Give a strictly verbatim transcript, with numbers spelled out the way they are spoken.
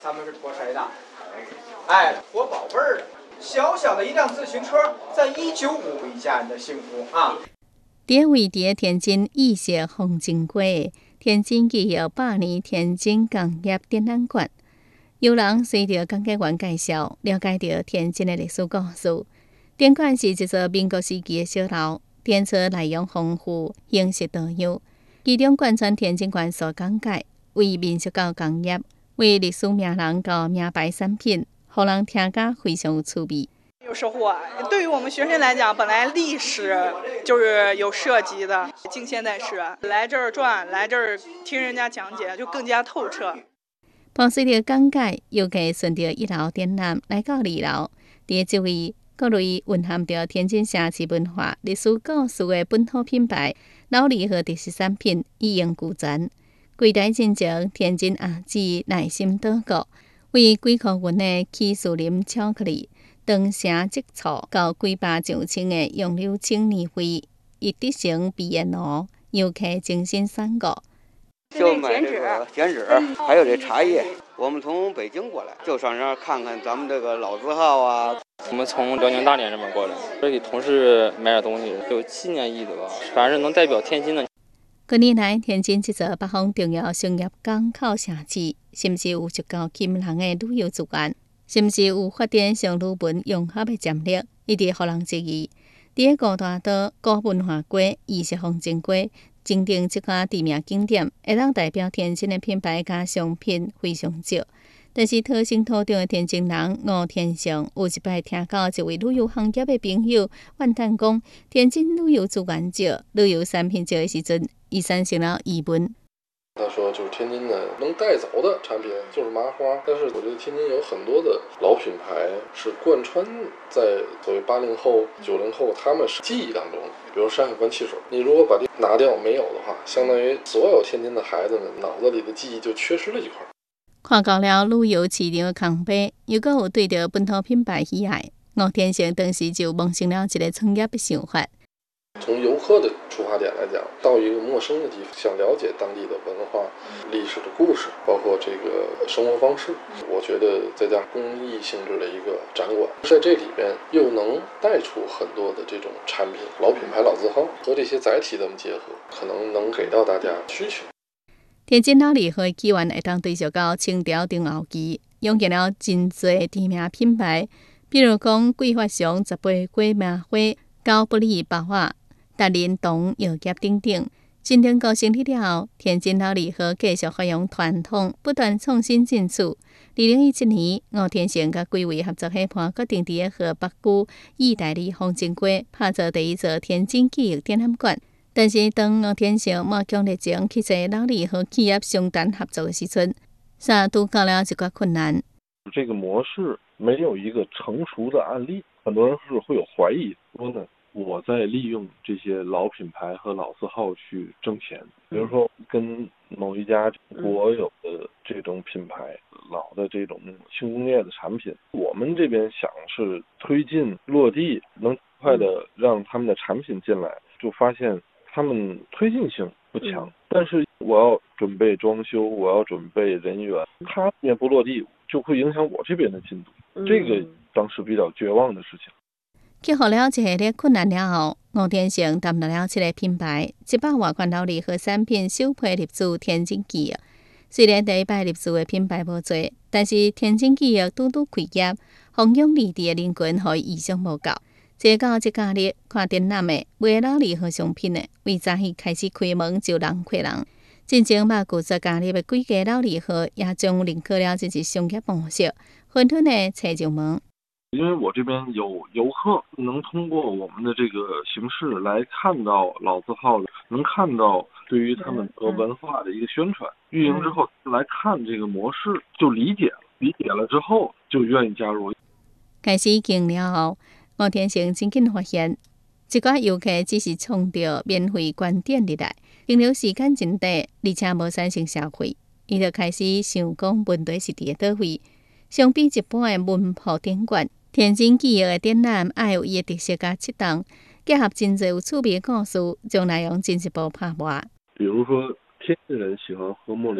咱们是拖谁的？哎，拖宝贝儿的。小小的一辆自行车，在一九五一家人的幸福啊！ 伫位伫天津意式风景街，天津记忆百年天津工业展览馆，有人随着讲解员介绍，了解到天津的历史故事。展馆是一座民国时期的小楼，展出内容丰富，形式多样，其中贯穿天津馆所讲解，为民俗到工业，为历史名人到名牌产品。让人听得非常有趣味， 有收获。对于我们学生来讲，本来历史就是有涉及的，近现代史来这儿转，来这儿听人家讲解，就更加透彻。 伴随着讲解，游客顺着一楼展览来到二楼，伫这位各类蕴含着天津城市文化、历史故事的本土品牌、老字号特色产品一应俱全。柜台进前，天津阿姊耐心祷告。为几块云的起司林巧克力、长城积醋到几百上千的杨柳青年灰，一滴成鼻炎炉，游客精心赏购。 就买这个剪纸，还有这茶叶。我们从北京过来，就上这儿看看咱们这个老字号啊。 我们从辽宁大连这边过来，这给同事买点东西，有纪念意义的吧，反正能代表天津的。 近年来，天津这座北方重要商业港口城市，甚至有足够吸引人的旅游资源，甚至有发展上旅文融合的潜力，一直互人质疑。伫个五大道、古文化街、意式风景街，整整这款知名景点，会当代表天津的品牌加商品非常少。但是土生土长的天津人吴天祥有一摆听到一位旅游行业的朋友怨叹讲，天津旅游资源少、旅游产品少的时阵，伊产生了疑问。 他说，就是天津的能带走的产品就是麻花，但是我觉得天津有很多的老品牌是贯穿在所谓八零后、九零后他们是记忆当中的，比如山海关汽水，你如果把这拿掉没有的话，相当于所有天津的孩子们脑子里的记忆就缺失了一块。 看到了旅游市场的空白，又搁有对着本土品牌喜爱，吴天祥当时就萌生了一个创业的想法。 从游客的出发点来讲，到一个陌生的地方，想了解当地的文化、历史的故事，包括这个生活方式，我觉得再加上公益性质的一个展馆，在这里边又能带出很多的这种产品、老品牌、老字号和这些载体这么结合，可能能给到大家需求。 天津老字号的起源会当追溯到清朝中后期，涌现了真侪知名品牌，比如讲桂发祥十八果名花、高不利包啊、达仁堂药业等等。新中国成立了后，天津老字号继续发扬传统，不断创新进取。二零一七年，吴天祥甲几位合作伙伴决定伫个河北区义大利风景街拍造第一座天津记忆展览馆。但是，当吴天祥满腔热情去找老字号企业商谈合作的时阵，煞拄到了一寡困难。 这个模式没有一个成熟的案例，很多人是会有怀疑，说呢，我在利用这些老品牌和老字号去挣钱，比如说跟某一家国有的这种品牌、老的这种轻工业的产品，我们这边想是推进落地，能快的让他们的产品进来，就发现他们推进性不强，但是我要准备装修，我要准备人员，他这边不落地，就会影响我这边的进度，这个当时比较绝望的事情。 克服了一系列困难了后，吴天祥谈到了七个品牌，一百外款老字号产品首批入驻天津记忆。虽然第一摆入驻的品牌无多，但是天津记忆拄拄开业，弘扬离地的人群和意想无够。坐到这家日看展览的卖老字号商品的，为早起开始开门就人客人。真正捌顾这家日的几家老字号，也将认可了这是商业模式，纷纷的找上门。 因为我这边有游客能通过我们的这个形式来看到老字号，能看到对于他们和文化的一个宣传。运营之后来看这个模式，就理解了，理解了之后就愿意加入。 开始经了后，吴天祥真紧发现，一寡游客只是冲着免费观点入来，停留时间真短，而且无产生消费。伊就开始想讲问题是伫倒位。相比一般的文博展馆，天津记忆的展览爱有伊的特色甲七档，结合真侪有趣味的故事，将内容进一步拍磨。 比如说，天津人喜欢喝茉莉